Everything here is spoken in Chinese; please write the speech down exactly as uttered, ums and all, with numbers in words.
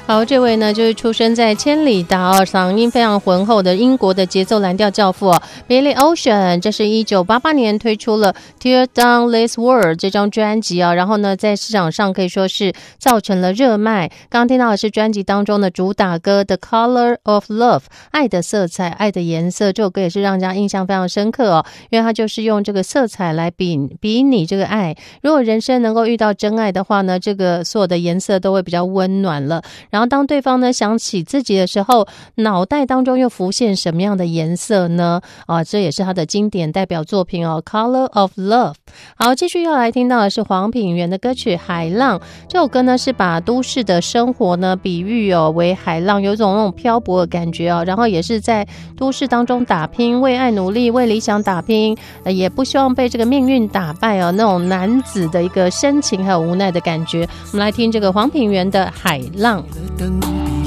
好，这位呢就是出生在千里达哦，嗓音非常浑厚的英国的节奏蓝调教父哦 Billy Ocean。这是一九八八年推出了 Tear Down This World 这张专辑啊，然后呢在市场上可以说是造成了热卖。刚刚听到的是专辑当中的主打歌 The Color of Love 爱的色彩，爱的颜色，这首歌也是让人家印象非常深刻哦，因为它就是用这个色彩来比比拟这个爱。如果人生能够遇到真爱的话呢，这个所有的颜色都会比较温暖了。然后当对方呢想起自己的时候，脑袋当中又浮现什么样的颜色呢？啊，这也是他的经典代表作品哦 Color of Love。 好，继续要来听到的是黄品源的歌曲海浪。这首歌呢是把都市的生活呢比喻哦为海浪，有一种那种漂泊的感觉哦，然后也是在都市当中打拼，为爱努力，为理想打拼，呃、也不希望被这个命运打败哦，那种男子的一个深情还有无奈的感觉。我们来听这个黄品源的海浪。